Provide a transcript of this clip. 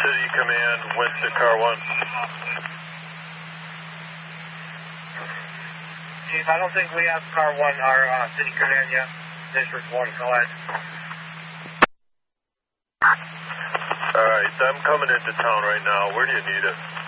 City Command, went to Car 1. Chief, I don't think we have Car 1, our City Command yet. District 1, go ahead. Alright, I'm coming into town right now. Where do you need it?